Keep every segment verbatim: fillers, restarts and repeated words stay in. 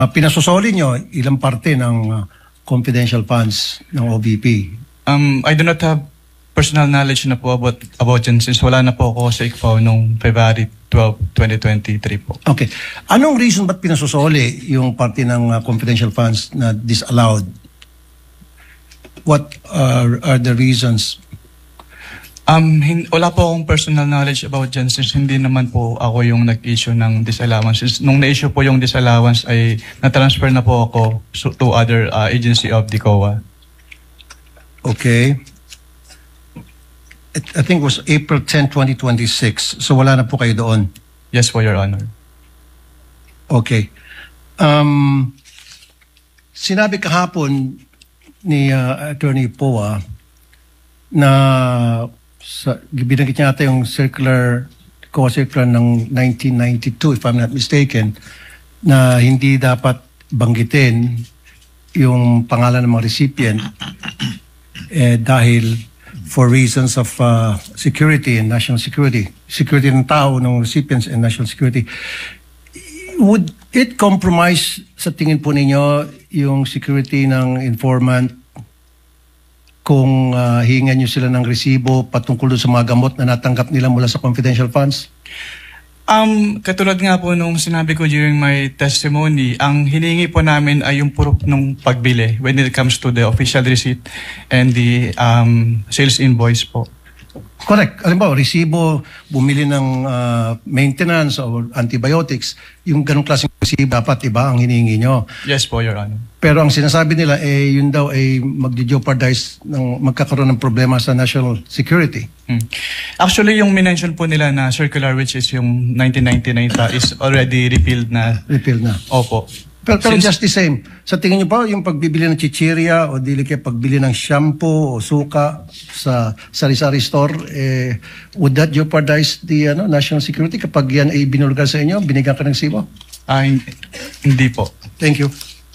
uh, pinasusoli nyo ilang parte ng uh, confidential funds ng O V P? Um, I do not have personal knowledge na po about, about yan since wala na po ako sa I C F A O noong February twelfth, twenty twenty-three po. Okay. Anong reason ba't pinasusoli yung parte ng uh, confidential funds na disallowed? What uh, are the reasons? Um, hin wala po akong personal knowledge about dyan since hindi naman po ako yung nag-issue ng disallowance. Since nung na-issue po yung disallowance ay na-transfer na po ako to other uh, agency of the C O A. Okay. I think it was April tenth, twenty twenty-six. So wala na po kayo doon? Yes po, Your Honor. Okay. Um, sinabi kahapon ni uh, Attorney Poa na sa, binanggit niya ata yung circular, C O A circular ng nineteen ninety-two, if I'm not mistaken, na hindi dapat banggitin yung pangalan ng mga recipient eh, dahil for reasons of uh, security and national security. Security ng tao, ng recipients and national security. Would it compromise sa tingin po ninyo yung security ng informant kung uh, hihingan nyo sila ng resibo patungkol sa mga gamot na natanggap nila mula sa confidential funds? Um, katulad nga po nung sinabi ko during my testimony, ang hiningi po namin ay yung proof ng pagbili when it comes to the official receipt and the um, sales invoice po. Correct. Alam ba, resibo, bumili ng uh, maintenance or antibiotics, yung ganong klaseng resibo dapat iba ang hiningi nyo. Yes po, Your Honor. Pero ang sinasabi nila, eh, yun daw ay magdi-jeopardize, ng, magkakaroon ng problema sa national security. Hmm. Actually, yung minention po nila na circular which is yung nineteen ninety-nine pa is already repealed na. Repealed na. Opo. Pero, pero Since, just the same, sa tingin niyo ba yung pagbibili ng chichirya o dili kaya pagbili ng shampoo o suka sa sari-sari store, eh, would that jeopardize the ano, national security kapag yan ay binulgar sa inyo, binigyan ka ng sibo? Ah, hindi po. Thank you.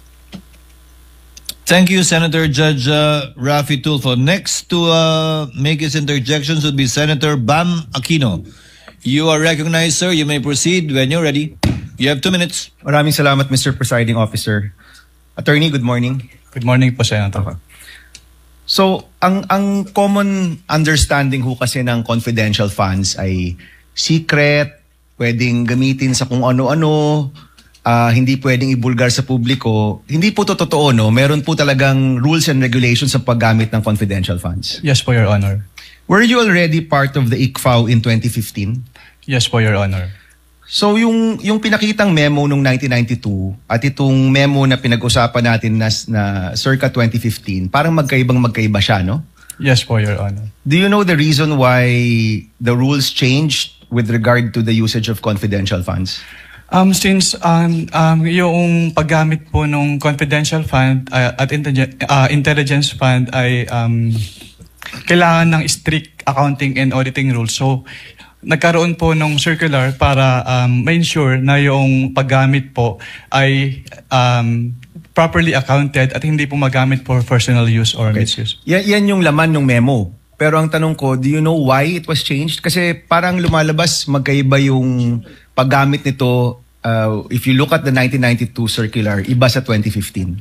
Thank you, Senator Judge uh, Raffy Tulfo. Next to uh, make his interjections would be Senator Bam Aquino. You are recognized, sir. You may proceed when you're ready. You have two minutes. Maraming salamat, Mister Presiding Officer. Attorney, good morning. Good morning po, Senator. Okay. So, ang ang common understanding ho kasi ng confidential funds ay secret, pwedeng gamitin sa kung ano-ano, uh, hindi pwedeng ibulgar sa publiko. Hindi po to totoo, no? Meron po talagang rules and regulations sa paggamit ng confidential funds. Yes po, Your Honor. Were you already part of the I C F A O in twenty fifteen? Yes po, Your Honor. So yung yung pinakitang memo nung nineteen ninety-two at itong memo na pinag-usapan natin na, na circa twenty fifteen, parang magkaibang magkaiba siya, no? Yes po, Your Honor. Do you know the reason why the rules changed with regard to the usage of confidential funds? Um, since um, um, yung paggamit po ng confidential fund uh, at intelligence, uh, intelligence fund ay um, kailangan ng strict accounting and auditing rules. So, nagkaroon po ng circular para um, ma-ensure na yung paggamit po ay um, properly accounted at hindi po magamit for personal use or okay. misuse. Yan, yan yung laman ng memo. Pero ang tanong ko, do you know why it was changed? Kasi parang lumalabas magkaiba yung paggamit nito. Uh, if you look at the nineteen ninety-two circular, iba sa twenty fifteen.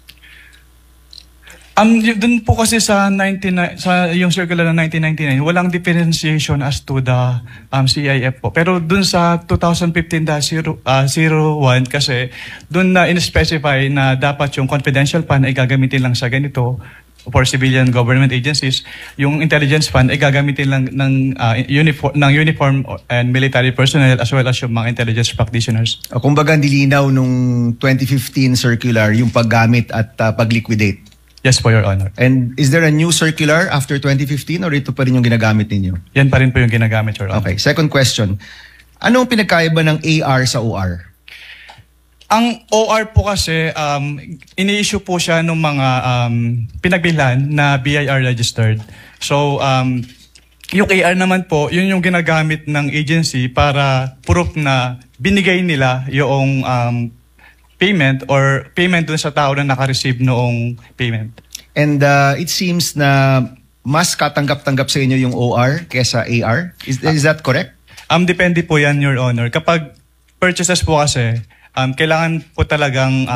Um, dun po kasi sa, nineteen, sa yung circular ng nineteen ninety-nine, walang differentiation as to the um, C I F po. Pero dun sa twenty fifteen dash zero one kasi dun na in-specify na dapat yung confidential fund ay gagamitin lang sa ganito for civilian government agencies. Yung intelligence fund ay gagamitin lang ng, uh, uniform, ng uniform and military personnel as well as yung mga intelligence practitioners. Uh, kumbaga nilinaw nung twenty fifteen circular yung paggamit at uh, pag-liquidate. Yes po, Your Honor. And is there a new circular after twenty fifteen or ito pa rin yung ginagamit ninyo? Yan pa rin po yung ginagamit, Your Honor. Okay. Second question. Anong pinagkaiba ng A R sa O R? Ang O R po kasi, um, ini-issue po siya ng mga um, pinagbilhan na B I R registered. So, um, yung A R naman po, yun yung ginagamit ng agency para proof na binigay nila yung um, payment or payment dun sa tao na naka-receive noong payment. And uh, it seems na mas katanggap-tanggap sa inyo yung O R kesa A R. Is, is that correct? Um, depende po yan, Your Honor. Kapag purchases po kasi, um, kailangan po talagang